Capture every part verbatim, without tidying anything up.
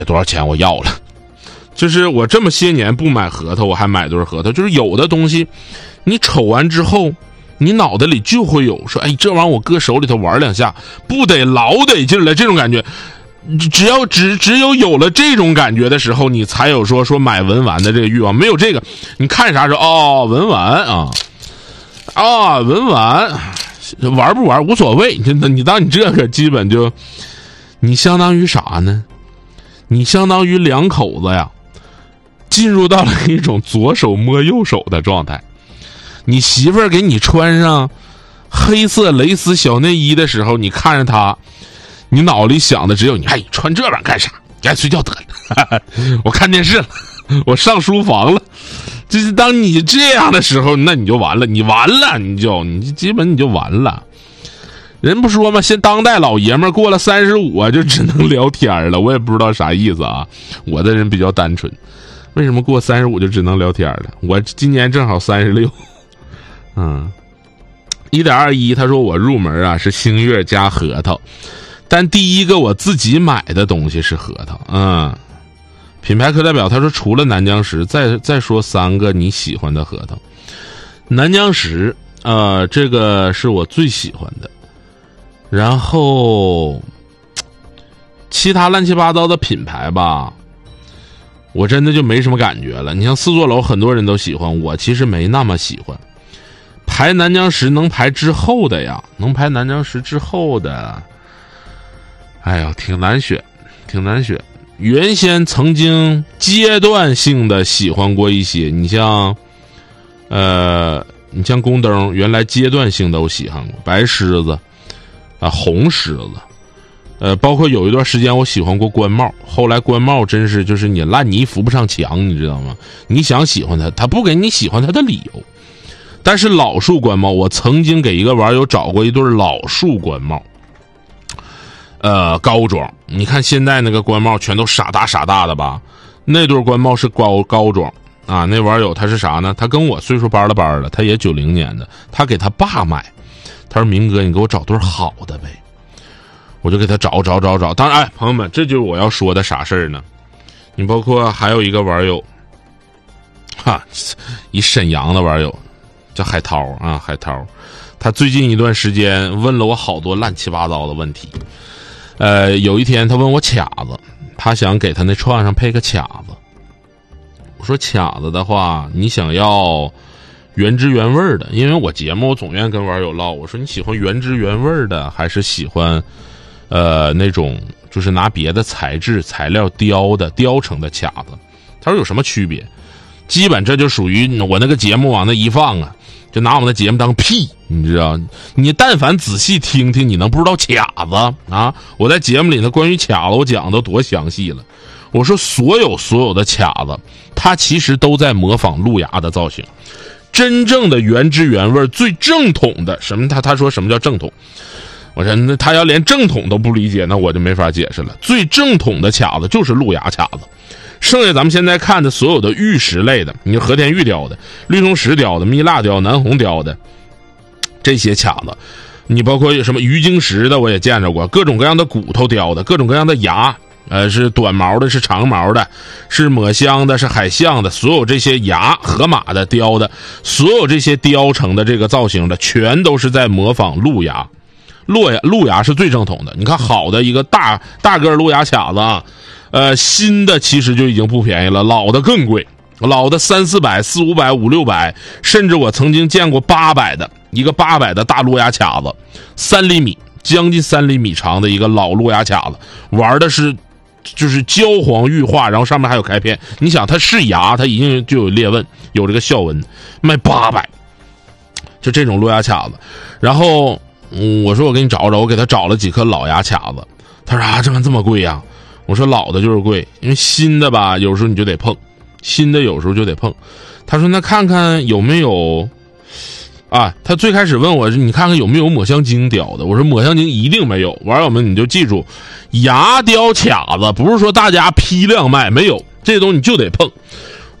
多少钱我要了。就是我这么些年不买核桃，我还买对核桃。就是有的东西你瞅完之后，你脑袋里就会有说，哎，这玩意儿我搁手里头玩两下不得老得劲了，这种感觉。只要只只有有了这种感觉的时候，你才有说说买文玩的这个欲望。没有这个，你看啥时候哦，文玩啊啊，文玩玩不玩无所谓。你你当你这个基本就，你相当于啥呢？你相当于两口子呀，进入到了一种左手摸右手的状态。你媳妇儿给你穿上黑色蕾丝小内衣的时候，你看着她，你脑里想的只有你，哎，穿这玩意儿干啥？该睡觉得了，我看电视了，我上书房了。就是当你这样的时候，那你就完了，你完了，你就你基本你就完了。人不说吗？现当代老爷们儿过了三十五啊，就只能聊天了。我也不知道啥意思啊。我的人比较单纯，为什么过三十五就只能聊天了？我今年正好三十六。嗯，一点二一，他说我入门啊是星月加核桃。但第一个我自己买的东西是核桃，嗯，品牌课代表他说除了南疆石，再再说三个你喜欢的核桃。南疆石，呃，这个是我最喜欢的，然后其他乱七八糟的品牌吧，我真的就没什么感觉了。你像四座楼，很多人都喜欢，我其实没那么喜欢。排南疆石能排之后的呀，能排南疆石之后的。哎呀，挺难选，挺难选。原先曾经阶段性的喜欢过一些，你像，呃，你像宫灯，原来阶段性的我喜欢过白狮子，啊，红狮子，呃，包括有一段时间我喜欢过官帽，后来官帽真是就是你烂泥扶不上墙，你知道吗？你想喜欢它，它不给你喜欢它的理由。但是老树官帽，我曾经给一个网友找过一对老树官帽。呃，高装，你看现在那个官帽全都傻大傻大的吧？那对官帽是高高装啊。那网友他是啥呢？他跟我岁数班了班了，他也九零年的，他给他爸买，他说明哥，你给我找对好的呗。我就给他找找找找。当然，哎，朋友们，这就是我要说的啥事儿呢？你包括还有一个网友，哈，一沈阳的网友叫海涛啊，海涛，他最近一段时间问了我好多乱七八糟的问题。呃，有一天他问我卡子，他想给他那串上配个卡子。我说卡子的话，你想要原汁原味的，因为我节目我总愿意跟网友唠，我说你喜欢原汁原味的，还是喜欢呃那种就是拿别的材质材料雕的雕成的卡子？他说有什么区别？基本这就属于我那个节目往那一放啊，就拿我们的节目当屁，你知道？你但凡仔细听听，你能不知道卡子啊？我在节目里头关于卡子我讲的多详细了。我说所有所有的卡子，它其实都在模仿路亚的造型。真正的原汁原味、最正统的什么？他他说什么叫正统？我说那他要连正统都不理解，那我就没法解释了。最正统的卡子就是路亚卡子。剩下咱们现在看的所有的玉石类的，你和田玉雕的、绿松石雕的、蜜蜡雕、南红雕的这些卡子，你包括有什么鱼晶石的我也见着过，各种各样的骨头雕的，各种各样的牙，呃，是短毛的，是长毛的，是抹香的，是海象的，所有这些牙河马的雕的，所有这些雕成的这个造型的，全都是在模仿路亚。路亚路亚是最正统的。你看好的一个大大个路亚卡子啊。呃，新的其实就已经不便宜了，老的更贵，老的三四百、四五百、五六百，甚至我曾经见过八百的一个八百的大路亚卡子，三厘米，将近三厘米长的一个老路亚卡子，玩的是就是焦黄玉化，然后上面还有开片。你想它是牙，它一定就有裂纹，有这个笑纹，卖八百，就这种路亚卡子。然后、嗯、我说我给你找找，我给他找了几颗老牙卡子，他说啊，这玩意这么贵呀？我说老的就是贵，因为新的吧，有时候你就得碰，新的有时候就得碰。他说那看看有没有啊？他最开始问我，你看看有没有抹香鲸雕的？我说抹香鲸一定没有。网友们你就记住，牙雕卡子不是说大家批量卖，没有这东西你就得碰。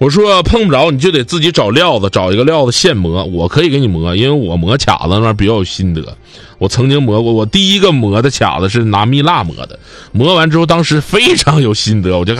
我说碰不着你就得自己找料子，找一个料子现磨，我可以给你磨，因为我磨卡子那玩意儿比较有心得。我曾经磨过，我第一个磨的卡子是拿蜜蜡磨的，磨完之后当时非常有心得，我就